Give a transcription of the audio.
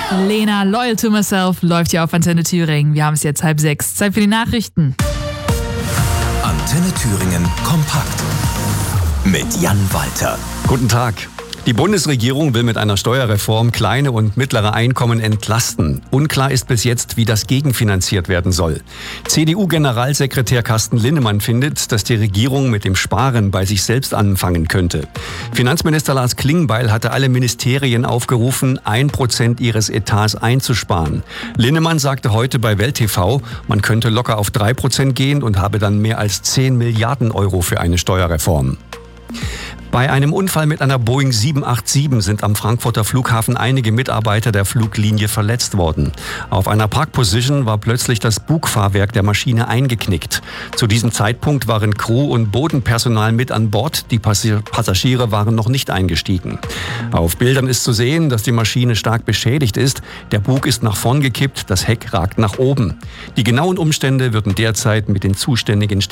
Lena, Loyal to Myself, läuft hier auf Antenne Thüringen. Wir haben es jetzt 5:30. Zeit für die Nachrichten. Antenne Thüringen kompakt mit Jan Walter. Guten Tag. Die Bundesregierung will mit einer Steuerreform kleine und mittlere Einkommen entlasten. Unklar ist bis jetzt, wie das gegenfinanziert werden soll. CDU-Generalsekretär Carsten Linnemann findet, dass die Regierung mit dem Sparen bei sich selbst anfangen könnte. Finanzminister Lars Klingbeil hatte alle Ministerien aufgerufen, 1% ihres Etats einzusparen. Linnemann sagte heute bei Welt TV, man könnte locker auf 3% gehen und habe dann mehr als 10 Milliarden Euro für eine Steuerreform. Bei einem Unfall mit einer Boeing 787 sind am Frankfurter Flughafen einige Mitarbeiter der Fluglinie verletzt worden. Auf einer Parkposition war plötzlich das Bugfahrwerk der Maschine eingeknickt. Zu diesem Zeitpunkt waren Crew und Bodenpersonal mit an Bord. Die Passagiere waren noch nicht eingestiegen. Auf Bildern ist zu sehen, dass die Maschine stark beschädigt ist. Der Bug ist nach vorn gekippt, das Heck ragt nach oben. Die genauen Umstände würden derzeit mit den zuständigen